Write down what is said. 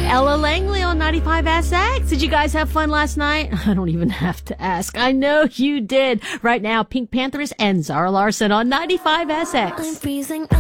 Ella Langley on 95SX. Did you guys have fun last night? I don't even have to ask. I know you did. Right now, Pink Panthers and Zara Larsson on 95SX. I'm freezing.